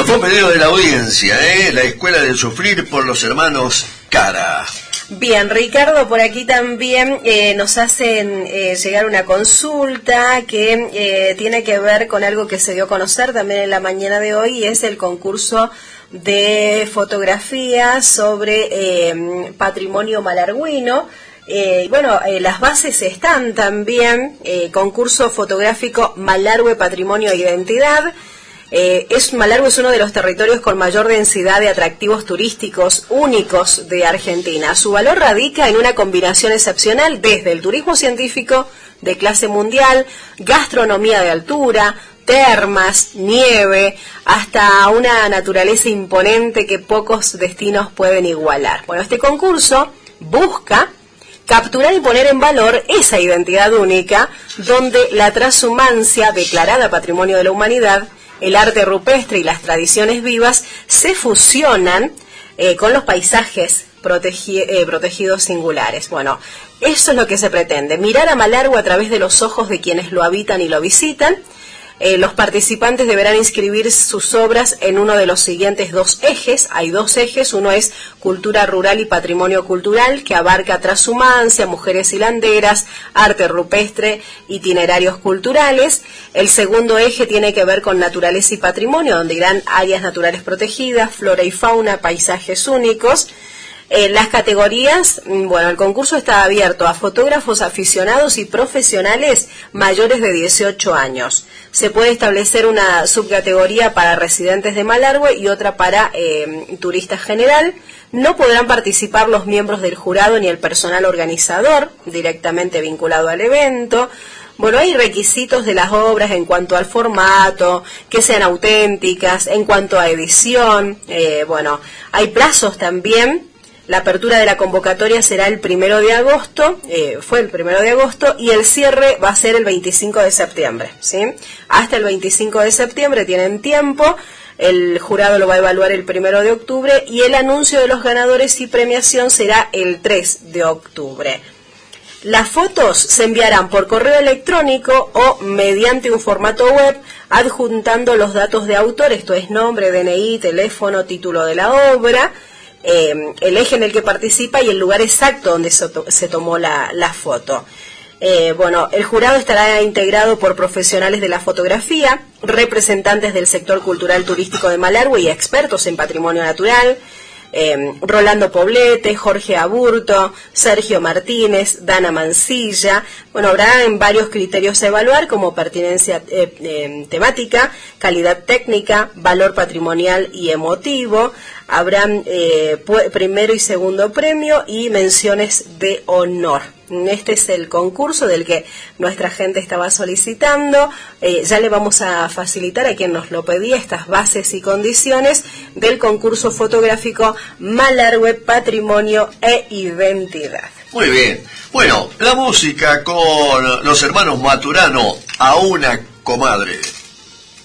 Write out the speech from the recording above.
fue un pedido de la audiencia, La Escuela del Sufrir por los hermanos Cara. Bien, Ricardo, por aquí también nos hacen llegar una consulta que tiene que ver con algo que se dio a conocer también en la mañana de hoy, y es el concurso de fotografía sobre patrimonio malargüino. Las bases están también, concurso fotográfico Malargüe Patrimonio e Identidad. Malargüe es uno de los territorios con mayor densidad de atractivos turísticos únicos de Argentina. Su valor radica en una combinación excepcional desde el turismo científico de clase mundial, gastronomía de altura, termas, nieve, hasta una naturaleza imponente que pocos destinos pueden igualar. Bueno, este concurso busca capturar y poner en valor esa identidad única donde la transhumancia, declarada Patrimonio de la Humanidad, el arte rupestre y las tradiciones vivas se fusionan con los paisajes protegidos singulares. Bueno, eso es lo que se pretende, mirar a Malargüe a través de los ojos de quienes lo habitan y lo visitan. Los participantes deberán inscribir sus obras en uno de los siguientes dos ejes. Hay dos ejes, uno es cultura rural y patrimonio cultural, que abarca transhumancia, mujeres hilanderas, arte rupestre, itinerarios culturales. El segundo eje tiene que ver con naturaleza y patrimonio, donde irán áreas naturales protegidas, flora y fauna, paisajes únicos. Las categorías, el concurso está abierto a fotógrafos aficionados y profesionales mayores de 18 años. Se puede establecer una subcategoría para residentes de Malargüe y otra para turistas general. No podrán participar los miembros del jurado ni el personal organizador directamente vinculado al evento. Bueno, hay requisitos de las obras en cuanto al formato, que sean auténticas, en cuanto a edición. Hay plazos también. La apertura de la convocatoria será el 1 de agosto, fue el 1 de agosto, y el cierre va a ser el 25 de septiembre, ¿sí? Hasta el 25 de septiembre tienen tiempo, el jurado lo va a evaluar el 1 de octubre, y el anuncio de los ganadores y premiación será el 3 de octubre. Las fotos se enviarán por correo electrónico o mediante un formato web, adjuntando los datos de autor, esto es nombre, DNI, teléfono, título de la obra, el eje en el que participa y el lugar exacto donde se tomó la foto. El jurado estará integrado por profesionales de la fotografía, representantes del sector cultural turístico de Malargüe y expertos en patrimonio natural, Rolando Poblete, Jorge Aburto, Sergio Martínez, Dana Mancilla. Habrá varios criterios a evaluar, como pertinencia temática, calidad técnica, valor patrimonial y emotivo. Habrán primero y segundo premio y menciones de honor. Este es el concurso del que nuestra gente estaba solicitando. Ya le vamos a facilitar a quien nos lo pedía estas bases y condiciones del concurso fotográfico Malargüe Patrimonio e Identidad. Muy bien. Bueno, la música con los hermanos Maturano, A una comadre.